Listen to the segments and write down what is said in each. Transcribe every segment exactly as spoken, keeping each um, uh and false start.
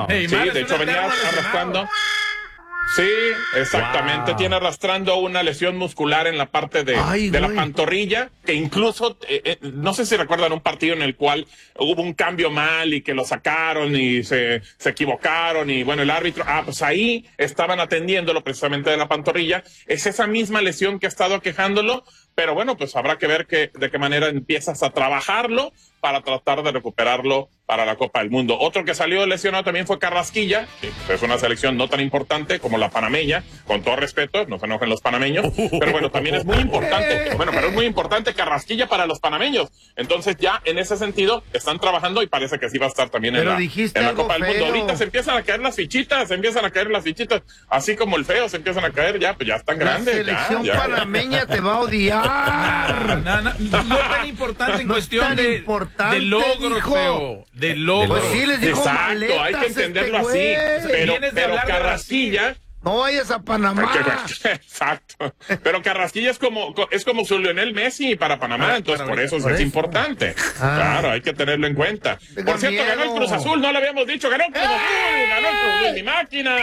No. Sí, de hecho venía arrastrando. Sí, exactamente. Wow. Tiene arrastrando una lesión muscular en la parte de, Ay, de la pantorrilla, que incluso, eh, eh, no sé si recuerdan un partido en el cual hubo un cambio mal y que lo sacaron y se, se equivocaron y bueno, el árbitro, ah, pues ahí estaban atendiéndolo precisamente de la pantorrilla. Es esa misma lesión que ha estado aquejándolo, pero bueno, pues habrá que ver que, de qué manera empiezas a trabajarlo para tratar de recuperarlo para la Copa del Mundo. Otro que salió lesionado también fue Carrasquilla, que pues, es una selección no tan importante como la panameña, con todo respeto, no se enojen los panameños, pero bueno, también es muy importante, bueno, pero es muy importante Carrasquilla para los panameños. Entonces ya en ese sentido están trabajando y parece que sí va a estar también en la, en la Copa del Mundo. Ahorita se empiezan a caer las fichitas, se empiezan a caer las fichitas, así como el feo se empiezan a caer, ya, pues ya están grandes. La selección ya, ya, panameña te va a odiar. No, no, no, no es tan importante en no cuestión de, importante, de logro, feo. De logro. Pues sí, les dijo exacto, maletas, hay que entenderlo este así. Pero, pero Carrasquilla. No vayas a Panamá. Exacto. Pero Carrasquilla es como, es como su Lionel Messi para Panamá, ah, entonces por eso, por es eso. importante. Ah. Claro, hay que tenerlo en cuenta. Tengo por cierto, miedo. Ganó el Cruz Azul, no lo habíamos dicho, ganó el Cruz Azul, ¡Eh! ganó el Cruz Azul, mi máquina.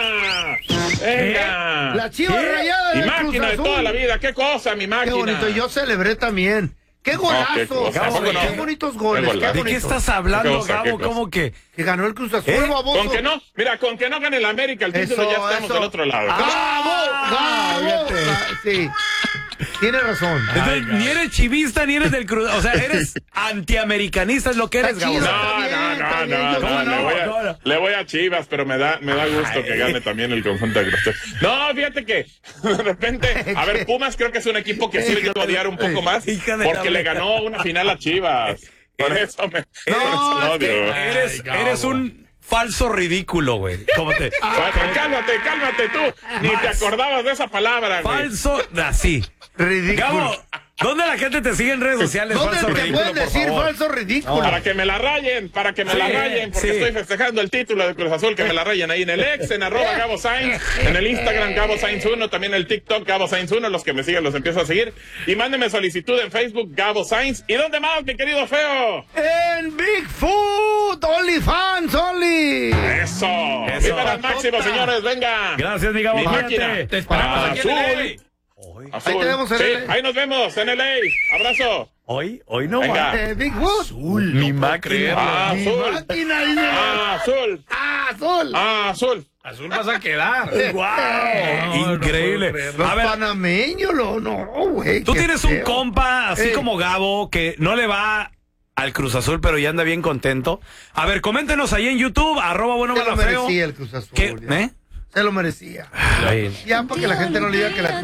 Venga. ¿Eh? La chiva rayada. Mi máquina de toda la vida, qué cosa, mi máquina. Qué bonito, yo celebré también. ¡Qué golazos! No, qué, qué, qué bonitos goles. Qué ¿De bonito. qué estás hablando, cosa, Gabo? ¿Cómo que? Que ganó el Cruz Azul, ¿Eh? baboso. Con que no, mira, con que no gane el América el título, eso, ya estamos eso. del otro lado. ¡Gabo! ¡Gabo! Sí. Tienes razón. Entonces, ni eres chivista ni eres del Cruz. O sea, eres antiamericanista, es lo que eres, Gabo. No, no, no, no, no, no, le voy a, le voy a Chivas, pero me da, me da gusto Ay. que gane también el conjunto de Cruz Azul. No, fíjate que de repente, a ver, Pumas creo que es un equipo que sí le quiero odiar un poco más, porque le ganó una final a Chivas. Por eso me, no, por eso lo odio. Eres, Ay, eres un falso ridículo, güey. ¿Cómo te? Bueno, cálmate, cálmate tú. Ni te acordabas de esa palabra, güey. Falso, así. Ridículo. Gabo, ¿dónde la gente te sigue en redes sociales? ¿Dónde falso te ridículo, pueden decir falso ridículo? No, para que me la rayen, para que me sí, la rayen, porque sí. estoy festejando el título de Cruz Azul, que me la rayen ahí en el ex, en arroba Gabo Sainz, en el Instagram Gabo Sainz uno, también el TikTok Gabo Sainz uno, los que me siguen los empiezo a seguir, y mándenme solicitud en Facebook Gabo Sainz. ¿Y dónde más, mi querido feo? En Bigfoot, OnlyFans, Only. Eso, Eso. Viva al máximo, señores, venga. Gracias, mi Gabo. Mi máquina. Te esperamos ah, aquí en el Azul. Ahí, tenemos en sí, L A. ahí nos vemos en L A. Abrazo. Hoy, hoy no va. Eh, Bigfoot. Azul. Mi no máquina. Ah, Mi azul. máquina. Ah, azul. Ah, azul. Ah, azul. Azul vas a quedar. ¡Wow! No, Increíble. No a ver, panameño, no, no, güey. Tú tienes feo. un compa así eh. como Gabo que no le va al Cruz Azul, pero ya anda bien contento. A ver, coméntenos ahí en YouTube, arroba bueno Se lo feo. merecía el Cruz Azul. ¿Qué? ¿Eh? Se lo merecía. Ay. Ya, para que la gente no le diga que la